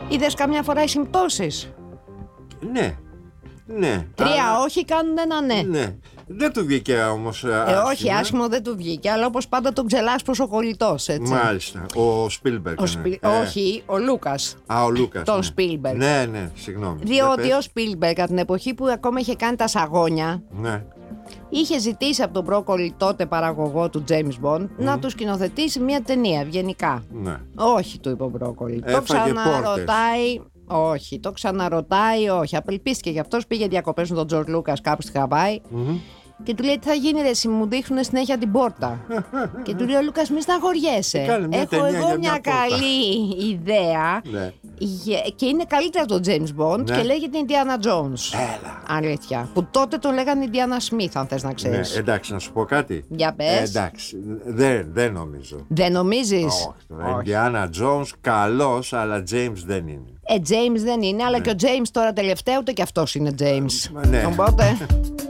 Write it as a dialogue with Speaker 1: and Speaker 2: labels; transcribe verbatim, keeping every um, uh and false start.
Speaker 1: Είδες καμιά φορά οι συμπτώσεις?
Speaker 2: Ναι, ναι.
Speaker 1: Τρία
Speaker 2: αλλά...
Speaker 1: όχι κάνουν ένα ναι.
Speaker 2: Ναι. Δεν του βγήκε όμως
Speaker 1: ε,
Speaker 2: άσχημα.
Speaker 1: Όχι, άσχημο δεν του βγήκε, αλλά όπως πάντα τον ξελάσπος ο κολλητός, έτσι.
Speaker 2: Μάλιστα. Ο Σπίλμπεργκ.
Speaker 1: Ο Σπι...
Speaker 2: ναι.
Speaker 1: Όχι, ο Λούκας.
Speaker 2: Α, ο Λούκας.
Speaker 1: Τον
Speaker 2: ναι.
Speaker 1: Σπίλμπεργκ.
Speaker 2: Ναι, ναι, συγγνώμη.
Speaker 1: Διότι ο Σπίλμπεργκ, από την εποχή που ακόμα είχε κάνει τα σαγόνια,
Speaker 2: Ναι.
Speaker 1: είχε ζητήσει από τον Μπρόκολι, τότε παραγωγό του James Bond, mm. να του σκηνοθετήσει μια ταινία ευγενικά.
Speaker 2: Ναι.
Speaker 1: Όχι, του είπε ο Μπρόκολι. Το
Speaker 2: Έφαγε
Speaker 1: ξαναρωτάει. Όχι, το ξαναρωτάει, όχι. Απελπίστηκε γι' αυτό, πήγε διακοπές με τον Τζορτζ Λούκας κάπου στη Χαβάη.
Speaker 2: Mm-hmm.
Speaker 1: Και του λέει: τι θα γίνει, ρε, εσύ μου δείχνουν συνέχεια την πόρτα. Και του λέει ο Λούκας: μη στεναχωριέσαι. Έχω εγώ μια, μια καλή ιδέα.
Speaker 2: Ναι.
Speaker 1: Και είναι καλύτερα από τον James Bond, ναι. Και λέγεται Indiana Jones.
Speaker 2: Έλα.
Speaker 1: Αλήθεια. Που τότε τον λέγανε Indiana Smith, αν θες να ξέρεις.
Speaker 2: Ναι, εντάξει, να σου πω κάτι.
Speaker 1: Για πες.
Speaker 2: Ε, εντάξει, δεν, δεν νομίζω.
Speaker 1: Δεν νομίζεις?
Speaker 2: Όχι. Indiana Jones καλός, αλλά James δεν είναι.
Speaker 1: Ε, James δεν είναι, αλλά ναι. Και ο James τώρα τελευταίο, ούτε και αυτός είναι James.
Speaker 2: Ναι.
Speaker 1: Οπότε...